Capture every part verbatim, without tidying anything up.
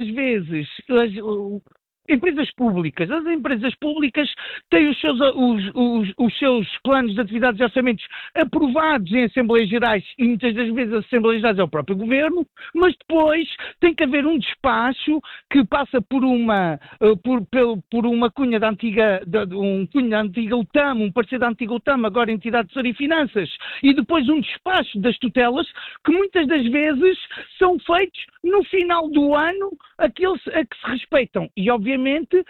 vezes as, o, empresas públicas, as empresas públicas têm os seus, os, os, os seus planos de atividades e orçamentos aprovados em Assembleias Gerais e muitas das vezes as Assembleias Gerais é o próprio Governo, mas depois tem que haver um despacho que passa por uma, por, por, por uma cunha da antiga, de, um cunha da antiga U T A M, um parecer da antiga U T A M, agora Entidade de Tesouro e Finanças, e depois um despacho das tutelas que muitas das vezes são feitos no final do ano aqueles a que se respeitam. E obviamente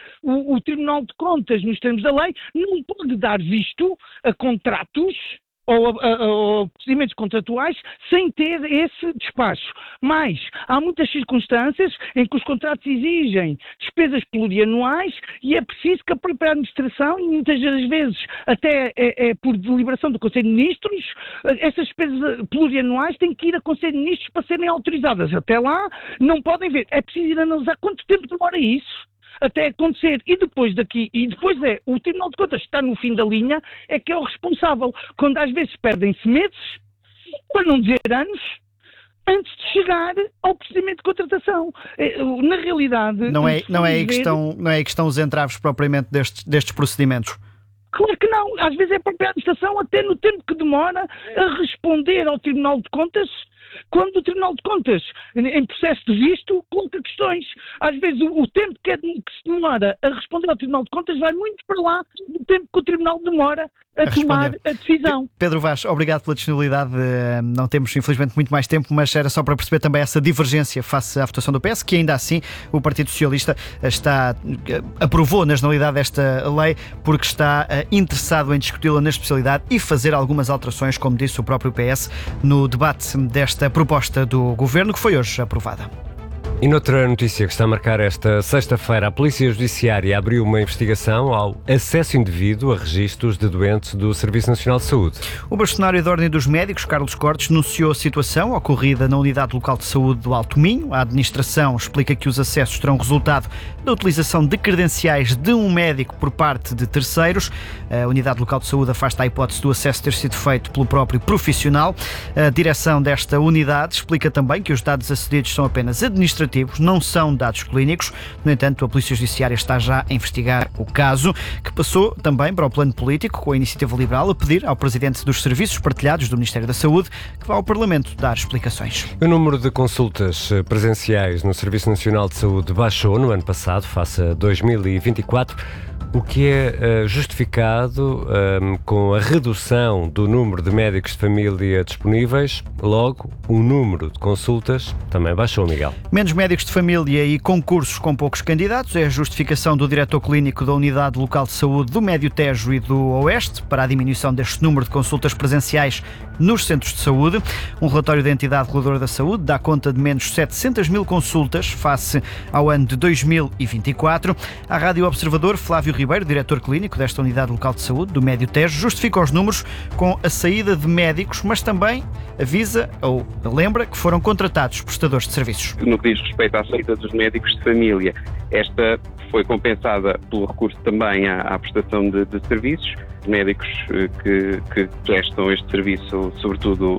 o, o Tribunal de Contas, nos termos da lei, não pode dar visto a contratos ou, a, a, ou procedimentos contratuais sem ter esse despacho. Mas há muitas circunstâncias em que os contratos exigem despesas plurianuais e é preciso que a própria administração, e muitas das vezes até é, é por deliberação do Conselho de Ministros, essas despesas plurianuais têm que ir a Conselho de Ministros para serem autorizadas. Até lá não podem ver. É preciso ir analisar quanto tempo demora isso até acontecer, e depois daqui, e depois é, o Tribunal de Contas está no fim da linha, é que é o responsável, quando às vezes perdem-se meses, para não dizer anos, antes de chegar ao procedimento de contratação. Na realidade... Não é, não é, aí, que estão, não é aí que estão os entraves propriamente destes, destes procedimentos? Claro que não, às vezes é a própria administração, até no tempo que demora a responder ao Tribunal de Contas, quando o Tribunal de Contas, em processo de visto, coloca questões. Às vezes o, o tempo que, é, que se demora a responder ao Tribunal de Contas vai muito para lá do tempo que o Tribunal demora a, a tomar a decisão. Pedro Vaz, obrigado pela disponibilidade. Não temos, infelizmente, muito mais tempo, mas era só para perceber também essa divergência face à votação do P S, que ainda assim o Partido Socialista está, aprovou na generalidade esta lei porque está interessado em discuti-la na especialidade e fazer algumas alterações, como disse o próprio P S, no debate desta proposta do Governo, que foi hoje aprovada. E noutra notícia que está a marcar esta sexta-feira, a Polícia Judiciária abriu uma investigação ao acesso indevido a registros de doentes do Serviço Nacional de Saúde. O bastonário da Ordem dos Médicos, Carlos Cortes, denunciou a situação ocorrida na Unidade Local de Saúde do Alto Minho. A administração explica que os acessos terão resultado da utilização de credenciais de um médico por parte de terceiros. A Unidade Local de Saúde afasta a hipótese do acesso ter sido feito pelo próprio profissional. A direção desta unidade explica também que os dados acedidos são apenas administrativos, não são dados clínicos. No entanto, a Polícia Judiciária está já a investigar o caso, que passou também para o plano político, com a Iniciativa Liberal a pedir ao Presidente dos Serviços Partilhados do Ministério da Saúde que vá ao Parlamento dar explicações. O número de consultas presenciais no Serviço Nacional de Saúde baixou no ano passado, face a dois mil e vinte e quatro, o que é uh, justificado um, com a redução do número de médicos de família disponíveis. Logo, o número de consultas também baixou, Miguel. Menos médicos de família e concursos com poucos candidatos é a justificação do diretor clínico da Unidade Local de Saúde do Médio Tejo e do Oeste para a diminuição deste número de consultas presenciais nos centros de saúde. Um relatório da entidade reguladora da saúde dá conta de menos setecentas mil consultas face ao ano de dois mil e vinte e quatro. A Rádio Observador, Flávio Ribeiro, diretor clínico desta Unidade Local de Saúde do Médio Tejo, justifica os números com a saída de médicos, mas também avisa ou lembra que foram contratados prestadores de serviços. No que diz respeito à saída dos médicos de família, esta foi compensada pelo recurso também à, à prestação de, de serviços. Médicos que, que prestam este serviço, sobretudo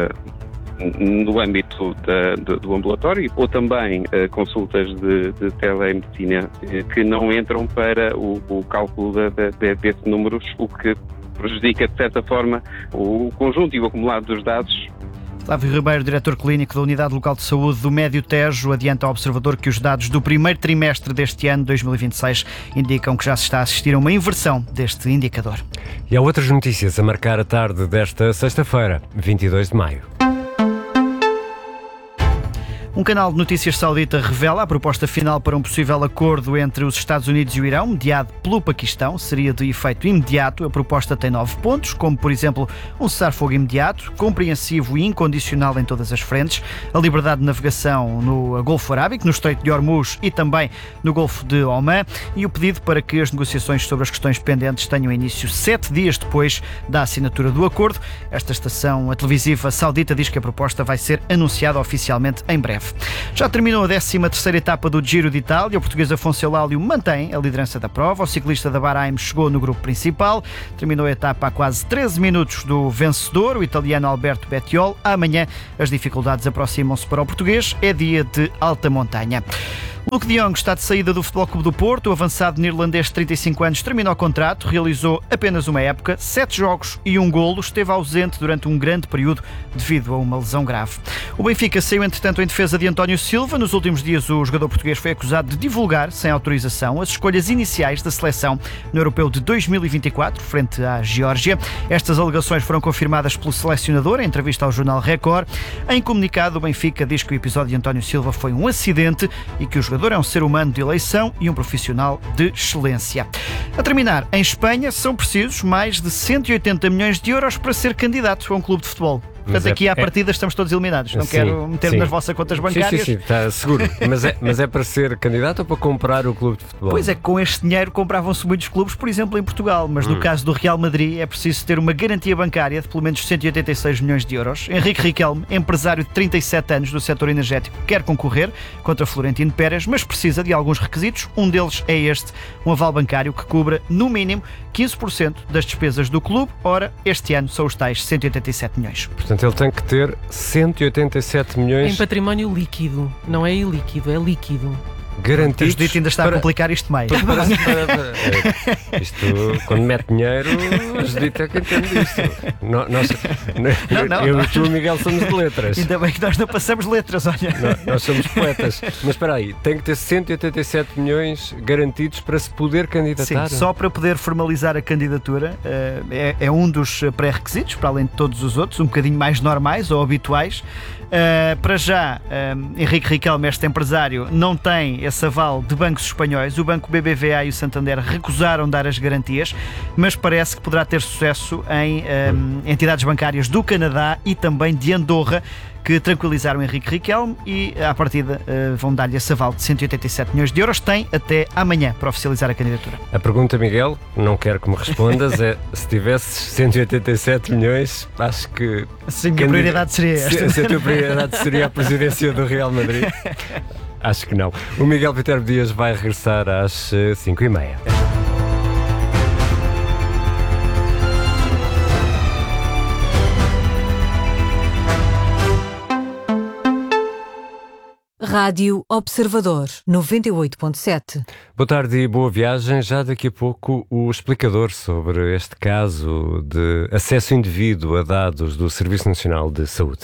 uh, no âmbito da, do, do ambulatório, ou também uh, consultas de, de telemedicina uh, que não entram para o, o cálculo de, de, de, desses números, o que prejudica, de certa forma, o conjunto e o acumulado dos dados. Flávio Ribeiro, diretor clínico da Unidade Local de Saúde do Médio Tejo, adianta ao Observador que os dados do primeiro trimestre deste ano, dois mil e vinte e seis, indicam que já se está a assistir a uma inversão deste indicador. E há outras notícias a marcar a tarde desta sexta-feira, vinte e dois de maio. Um canal de notícias saudita revela a proposta final para um possível acordo entre os Estados Unidos e o Irão, mediado pelo Paquistão. Seria de efeito imediato. A proposta tem nove pontos, como, por exemplo, um cessar-fogo imediato, compreensivo e incondicional em todas as frentes, a liberdade de navegação no Golfo Arábico, no Estreito de Hormuz e também no Golfo de Omã, e o pedido para que as negociações sobre as questões pendentes tenham início sete dias depois da assinatura do acordo. Esta estação televisiva saudita diz que a proposta vai ser anunciada oficialmente em breve. Já terminou a décima terceira etapa do Giro de Itália. O português Afonso Eulálio mantém a liderança da prova. O ciclista da Bahrein chegou no grupo principal. Terminou a etapa a quase treze minutos do vencedor, o italiano Alberto Bettiol. Amanhã as dificuldades aproximam-se para o português. É dia de alta montanha. Luke de Jong está de saída do Futebol Clube do Porto. O avançado neerlandês de trinta e cinco anos terminou o contrato, realizou apenas uma época, sete jogos e um golo, esteve ausente durante um grande período devido a uma lesão grave. O Benfica saiu, entretanto, em defesa de António Silva. Nos últimos dias, o jogador português foi acusado de divulgar, sem autorização, as escolhas iniciais da seleção no Europeu de dois mil e vinte e quatro, frente à Geórgia. Estas alegações foram confirmadas pelo selecionador em entrevista ao jornal Record. Em comunicado, o Benfica diz que o episódio de António Silva foi um acidente e que o jogador é um ser humano de eleição e um profissional de excelência. A terminar, em Espanha são precisos mais de cento e oitenta milhões de euros para ser candidato a um clube de futebol. Portanto, é, aqui à é... partida estamos todos eliminados. Não sim, quero meter-me sim. nas vossas contas bancárias. Sim, sim, sim, está seguro. Mas é, mas é para ser candidato ou para comprar o clube de futebol? Pois é, com este dinheiro compravam-se muitos clubes, por exemplo, em Portugal. Mas no hum. caso do Real Madrid é preciso ter uma garantia bancária de pelo menos cento e oitenta e seis milhões de euros. Henrique Riquelme, empresário de trinta e sete anos do setor energético, quer concorrer contra Florentino Pérez, mas precisa de alguns requisitos. Um deles é este, um aval bancário que cubra, no mínimo, quinze por cento das despesas do clube. Ora, este ano são os tais cento e oitenta e sete milhões. Portanto, ele tem que ter cento e oitenta e sete milhões... Em património líquido. Não é ilíquido, é líquido. Garantidos. O Judito ainda está para... a complicar isto mais. Para, para, para, para. É, isto, quando mete dinheiro, o Judito é que entende isto. No, nós, não, não, eu nós... e tu, Miguel, somos de letras. Ainda bem que nós não passamos letras, olha. Nós, nós somos poetas. Mas espera aí, tem que ter cento e oitenta e sete milhões garantidos para se poder candidatar? Sim, só para poder formalizar a candidatura. É, é um dos pré-requisitos, para além de todos os outros, um bocadinho mais normais ou habituais. Uh, para já, uh, Henrique Riquelme, este empresário, não tem esse aval de bancos espanhóis. O Banco B B V A e o Santander recusaram dar as garantias, mas parece que poderá ter sucesso em uh, entidades bancárias do Canadá e também de Andorra, que tranquilizaram Henrique Riquelme e, à partida, uh, vão dar-lhe esse aval de cento e oitenta e sete milhões de euros. Tem até amanhã para oficializar a candidatura. A pergunta, Miguel, não quero que me respondas, é se tivesses cento e oitenta e sete milhões, acho que... Sim, a minha prioridade seria esta. Se, se a tua prioridade seria a presidência do Real Madrid, acho que não. O Miguel Viterbo Dias vai regressar às cinco e meia. Rádio Observador, noventa e oito ponto sete. Boa tarde e boa viagem. Já daqui a pouco o explicador sobre este caso de acesso indevido a dados do Serviço Nacional de Saúde.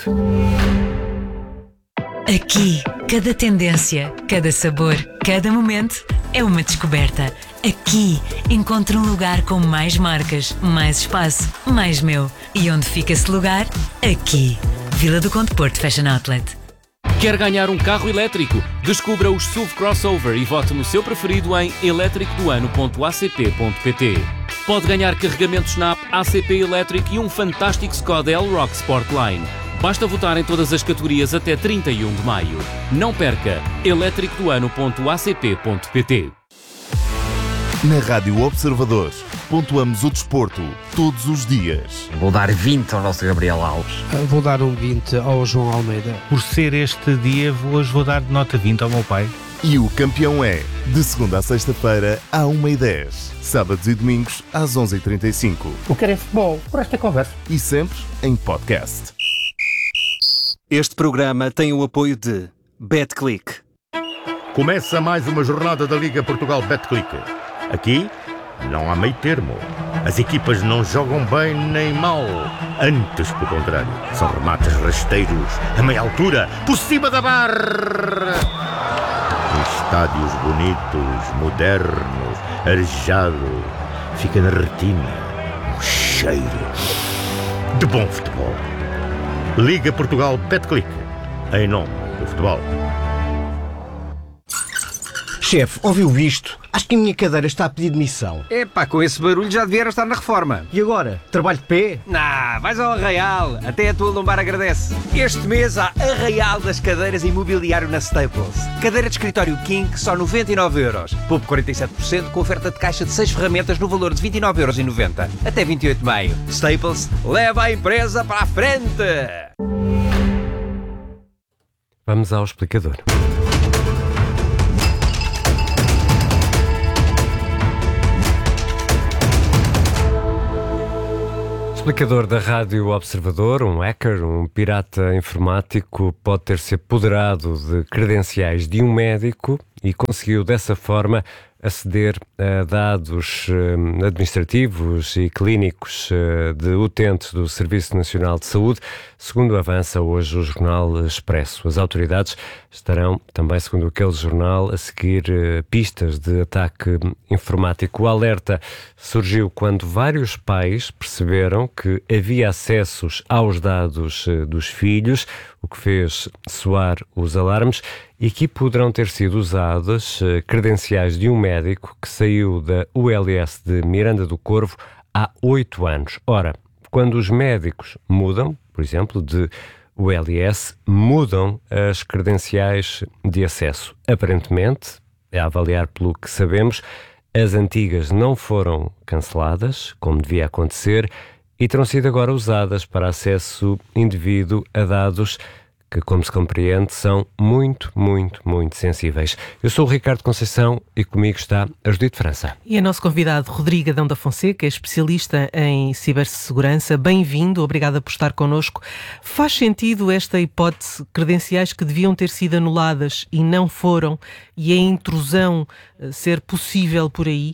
Aqui, cada tendência, cada sabor, cada momento é uma descoberta. Aqui encontro um lugar com mais marcas, mais espaço, mais meu. E onde fica esse lugar? Aqui. Vila do Conde Porto Fashion Outlet. Quer ganhar um carro elétrico? Descubra os S U V Crossover e vote no seu preferido em elétrico do ano ponto a c p ponto p t. Pode ganhar carregamentos na app A C P Electric e um fantástico Skoda Elroq Sportline. Basta votar em todas as categorias até trinta e um de maio. Não perca! elétrico do ano ponto a c p ponto p t. Na Rádio Observador, pontuamos o desporto todos os dias. Vou dar vinte ao nosso Gabriel Alves. Vou dar um vinte ao João Almeida. Por ser este dia, hoje vou dar nota vinte ao meu pai. E o campeão é, de segunda a sexta-feira, à uma e dez. Sábados e domingos, às onze e trinta e cinco. O que é futebol, por esta conversa. E sempre em podcast. Este programa tem o apoio de BetClick. Começa mais uma jornada da Liga Portugal BetClick. Aqui não há meio termo. As equipas não jogam bem nem mal. Antes, pelo contrário, são remates rasteiros, a meia altura, por cima da barra. Estádios bonitos, modernos, arejado. Fica na retina um cheiro de bom futebol. Liga Portugal BetClick. Em nome do futebol. Chefe, ouviu isto? Acho que a minha cadeira está a pedir demissão. Epá, com esse barulho já devia estar na reforma. E agora? Trabalho de pé? Nah, vais ao Arraial. Até a tua lombar agradece. Este mês há Arraial das cadeiras imobiliário na Staples. Cadeira de escritório King, só noventa e nove euros. Poupe quarenta e sete por cento com oferta de caixa de seis ferramentas no valor de vinte e nove euros e noventa. Até vinte e oito de maio. Staples, leva a empresa para a frente! Vamos ao explicador. Explicador da Rádio Observador, um hacker, um pirata informático, pode ter-se apoderado de credenciais de um médico e conseguiu dessa forma aceder a dados eh, administrativos e clínicos eh, de utentes do Serviço Nacional de Saúde, segundo avança hoje o jornal Expresso. As autoridades estarão também, segundo aquele jornal, a seguir eh, pistas de ataque informático. O alerta surgiu quando vários pais perceberam que havia acessos aos dados eh, dos filhos, o que fez soar os alarmes, e que poderão ter sido usadas eh, credenciais de um médico que saiu da U L S de Miranda do Corvo há oito anos. Ora, quando os médicos mudam, por exemplo, de U L S, mudam as credenciais de acesso. Aparentemente, a avaliar pelo que sabemos, as antigas não foram canceladas, como devia acontecer, e terão sido agora usadas para acesso indevido a dados que, como se compreende, são muito, muito, muito sensíveis. Eu sou o Ricardo Conceição e comigo está a Judite França. E é nosso convidado Rodrigo Adão da Fonseca, é especialista em cibersegurança. Bem-vindo, obrigada por estar connosco. Faz sentido esta hipótese, credenciais que deviam ter sido anuladas e não foram, e a intrusão ser possível por aí?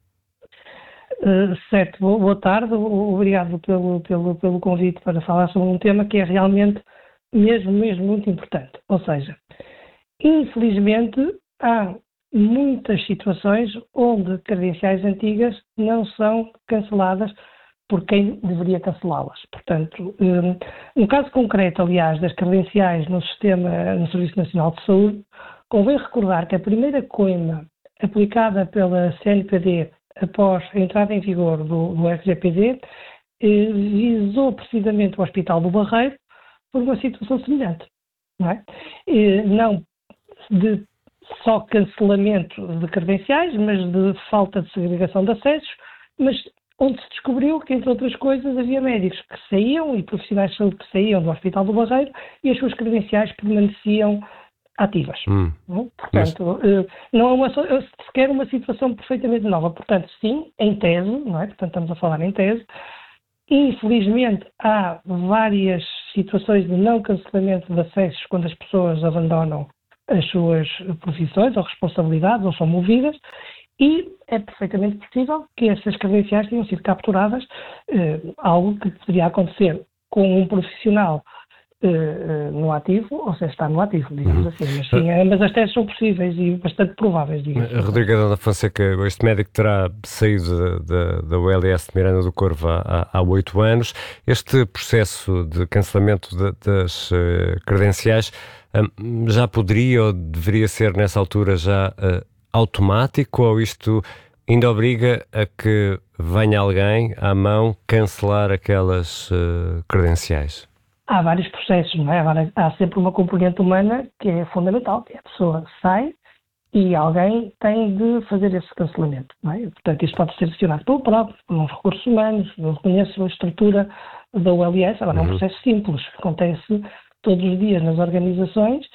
Uh, certo, boa tarde, obrigado pelo, pelo, pelo convite para falar sobre um tema que é realmente mesmo, mesmo muito importante. Ou seja, infelizmente há muitas situações onde credenciais antigas não são canceladas por quem deveria cancelá-las. Portanto, um, no caso concreto, aliás, das credenciais no sistema, no Serviço Nacional de Saúde, convém recordar que a primeira coima aplicada pela C N P D após a entrada em vigor do, do R G P D eh, visou precisamente o Hospital do Barreiro por uma situação semelhante, não é? E não de só cancelamento de credenciais, mas de falta de segregação de acessos, mas onde se descobriu que, entre outras coisas, havia médicos que saíam e profissionais de saúde que saíam do Hospital do Barreiro e as suas credenciais permaneciam ativas. Hum. Não? Portanto, mas... não é uma, sequer uma situação perfeitamente nova. Portanto, sim, em tese, não é? Portanto, estamos a falar em tese. Infelizmente, há várias situações de não cancelamento de acessos quando as pessoas abandonam as suas profissões ou responsabilidades ou são movidas, e é perfeitamente possível que essas credenciais tenham sido capturadas, eh, algo que poderia acontecer com um profissional Uh, no ativo, ou seja, está no ativo, digamos uhum. assim. Mas sim, ambas as teses são possíveis e bastante prováveis, digamos. Rodrigo Adão da Fonseca, este médico terá saído da, da U L S de Miranda do Corvo há oito anos. Este processo de cancelamento de, das uh, credenciais um, já poderia ou deveria ser, nessa altura, já uh, automático, ou isto ainda obriga a que venha alguém à mão cancelar aquelas uh, credenciais? Há vários processos, não é? Agora, há sempre uma componente humana que é fundamental, que a pessoa sai e alguém tem de fazer esse cancelamento, não é? Portanto, isso pode ser acionado pelo próprio, pelos recursos humanos, eu reconheço a estrutura da U L S, agora uhum. é um processo simples, acontece todos os dias nas organizações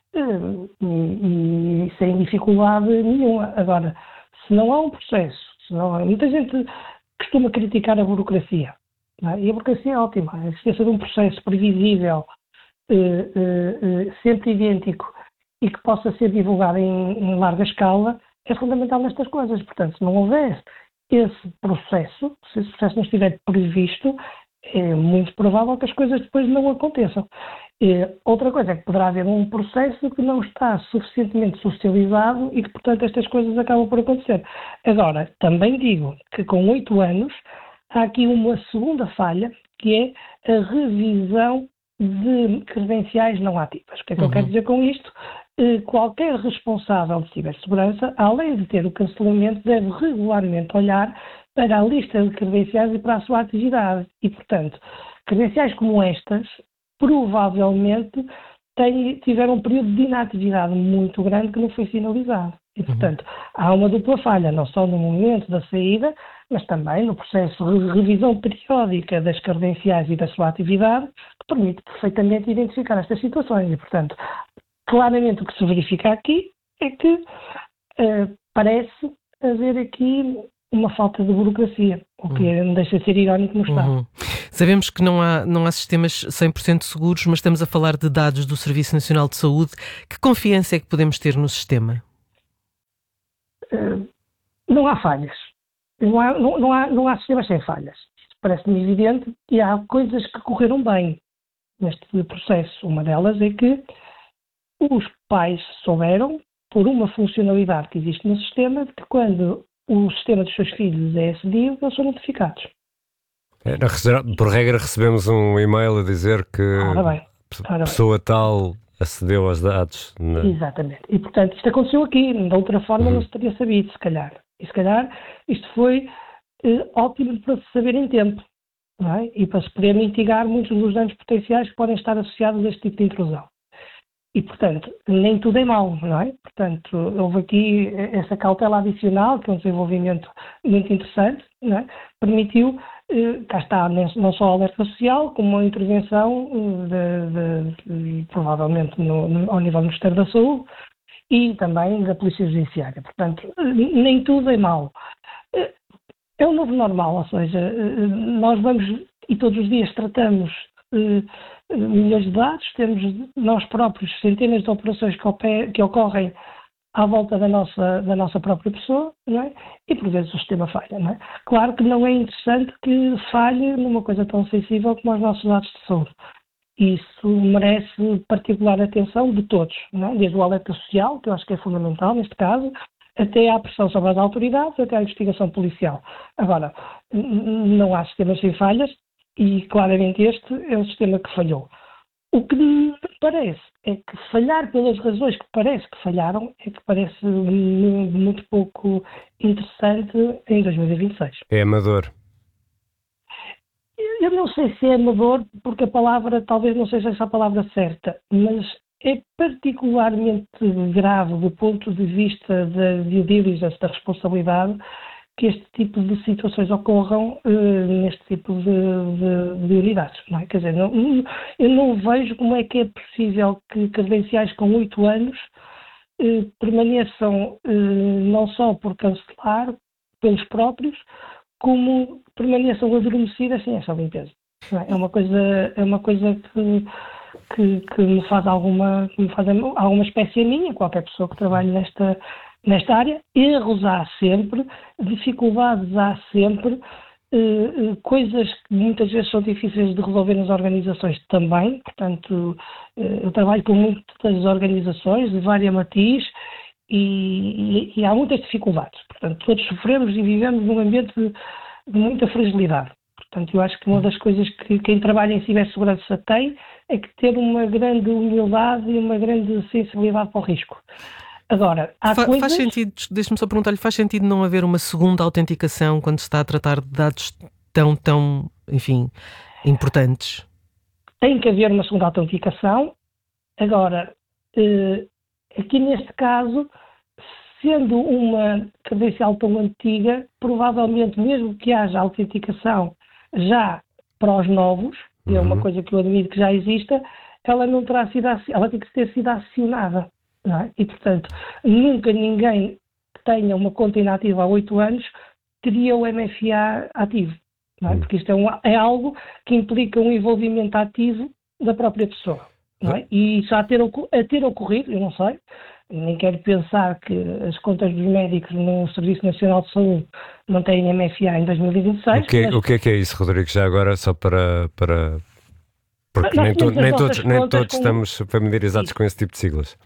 e, e, e sem dificuldade nenhuma. Agora, se não há um processo, se não há, muita gente costuma criticar a burocracia. É? E a burocracia é ótima. A existência de um processo previsível, eh, eh, sempre idêntico e que possa ser divulgado em, em larga escala é fundamental nestas coisas. Portanto, se não houver esse processo, se esse processo não estiver previsto, é muito provável que as coisas depois não aconteçam. E outra coisa é que poderá haver um processo que não está suficientemente socializado e que, portanto, estas coisas acabam por acontecer. Agora, também digo que com oito anos há aqui uma segunda falha, que é a revisão de credenciais não ativas. O que é que uhum. eu quero dizer com isto? Qualquer responsável de cibersegurança, além de ter o cancelamento, deve regularmente olhar para a lista de credenciais e para a sua atividade. E, portanto, credenciais como estas, provavelmente, têm, tiveram um período de inatividade muito grande que não foi sinalizado. E, portanto, há uma dupla falha, não só no momento da saída, mas também no processo de revisão periódica das credenciais e da sua atividade, que permite perfeitamente identificar estas situações. E, portanto, claramente o que se verifica aqui é que uh, parece haver aqui uma falta de burocracia, o que uhum. não deixa de ser irónico no Estado. Uhum. Sabemos que não há, não há sistemas cem por cento seguros, mas estamos a falar de dados do Serviço Nacional de Saúde. Que confiança é que podemos ter no sistema? uh, não há falhas. Não há, não, não, há, não há sistemas sem falhas. Parece-me evidente que há coisas que correram bem neste processo. Uma delas é que os pais souberam, por uma funcionalidade que existe no sistema, de que quando o sistema dos seus filhos é acedido, eles são notificados. É, por regra recebemos um e-mail a dizer que ora bem, ora a pessoa bem. tal acedeu aos dados. Na... Exatamente. E, portanto, isto aconteceu aqui. De outra forma, uhum. não se teria sabido, se calhar. E, se calhar, isto foi eh, ótimo para se saber em tempo. Não é? E para se poder mitigar muitos dos danos potenciais que podem estar associados a este tipo de intrusão. E, portanto, nem tudo é mau, não é? Portanto, houve aqui essa cautela adicional, que é um desenvolvimento muito interessante, não é? Permitiu, eh, cá está, não só a alerta social, como a intervenção, de, de, de, provavelmente, no, no, ao nível do Ministério da Saúde e também da Polícia Judiciária. Portanto, nem tudo é mau. É o novo normal, ou seja, nós vamos, e todos os dias tratamos milhões de dados, temos nós próprios centenas de operações que, oper, que ocorrem à volta da nossa, da nossa própria pessoa, não é? E por vezes o sistema falha, não é? Claro que não é interessante que falhe numa coisa tão sensível como os nossos dados de saúde. Isso merece particular atenção de todos, não é? Desde o alerta social, que eu acho que é fundamental neste caso, até à pressão sobre as autoridades, até à investigação policial. Agora, não há sistemas sem falhas, e claramente este é o sistema que falhou. O que me parece é que falhar pelas razões que parece que falharam é que parece muito pouco interessante em dois mil e vinte e seis. É amador. Eu não sei se é amador, porque a palavra talvez não seja essa a palavra certa, mas é particularmente grave do ponto de vista da due diligence, da responsabilidade, que este tipo de situações ocorram uh, neste tipo de, de, de unidades. Não é? Quer dizer, não, eu não vejo como é que é possível que credenciais com oito anos uh, permaneçam uh, não só por cancelar pelos próprios, como permaneçam adormecidas sem essa limpeza. Não é? É uma coisa, é uma coisa que, que, que me faz alguma, que me faz alguma espécie a minha, qualquer pessoa que trabalhe nesta Nesta área. Erros há sempre, dificuldades há sempre, eh, coisas que muitas vezes são difíceis de resolver nas organizações também. Portanto, eh, eu trabalho com muitas organizações de várias matiz e, e, e há muitas dificuldades. Portanto, todos sofremos e vivemos num ambiente de, de muita fragilidade. Portanto, eu acho que uma das coisas que quem trabalha em cibersegurança tem é que ter uma grande humildade e uma grande sensibilidade para o risco. Agora, há Fa- coisas... Faz sentido, deixe-me só perguntar-lhe, faz sentido não haver uma segunda autenticação quando se está a tratar de dados tão, tão, enfim, importantes? Tem que haver uma segunda autenticação. Agora, eh, aqui neste caso, sendo uma credencial tão antiga, provavelmente mesmo que haja autenticação já para os novos, uhum. é uma coisa que eu admito que já exista, ela não terá sido, ela tem que ter sido acionada. Não é? E, portanto, nunca ninguém que tenha uma conta inativa há oito anos teria o M F A ativo. Não é? Porque isto é, um, é algo que implica um envolvimento ativo da própria pessoa. Não é? E isso a ter, a ter ocorrido, eu não sei, nem quero pensar que as contas dos médicos no Serviço Nacional de Saúde não têm M F A em dois mil e vinte e seis. O que, mas... o que é que é isso, Rodrigo? Já agora, só para... para... Porque nem, to, nem todos, nem todos com... estamos familiarizados Sim. com esse tipo de siglas.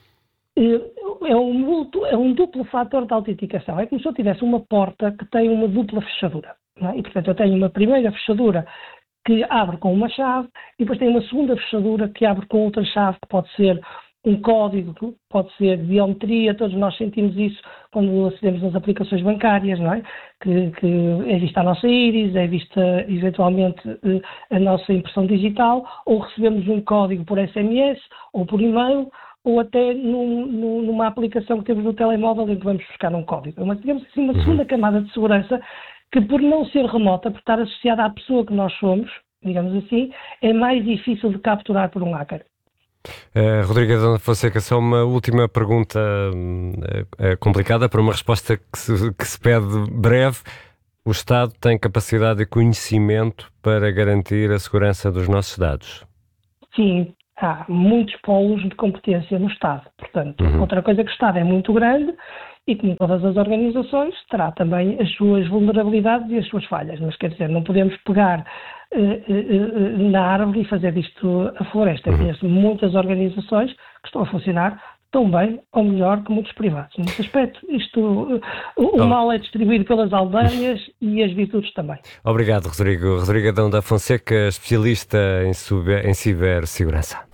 É um, é um duplo fator de autenticação. É como se eu tivesse uma porta que tem uma dupla fechadura. Não é? E, portanto, eu tenho uma primeira fechadura que abre com uma chave e depois tenho uma segunda fechadura que abre com outra chave, que pode ser um código, que pode ser biometria. Todos nós sentimos isso quando acedemos nas aplicações bancárias, não é? Que, que é vista a nossa íris, é vista eventualmente a nossa impressão digital, ou recebemos um código por S M S ou por e-mail, ou até num, num, numa aplicação que temos no telemóvel em que vamos buscar um código. Mas temos assim uma segunda camada de segurança que, por não ser remota, por estar associada à pessoa que nós somos, digamos assim, é mais difícil de capturar por um hacker. Uh, Rodrigo da Fonseca, só uma última pergunta uh, uh, complicada para uma resposta que se, que se pede breve. O Estado tem capacidade e conhecimento para garantir a segurança dos nossos dados? Sim. Há muitos polos de competência no Estado. Portanto, uhum. outra coisa é que o Estado é muito grande e, como todas as organizações, terá também as suas vulnerabilidades e as suas falhas. Mas, quer dizer, não podemos pegar uh, uh, na árvore e fazer disto a floresta. Uhum. Conheço muitas organizações que estão a funcionar tão bem ou melhor que muitos privados. Nesse aspecto, isto, uh, o, o mal é distribuído pelas aldeias e as virtudes também. Obrigado, Rodrigo. Rodrigo Adão da Fonseca, especialista em, sub- em cibersegurança.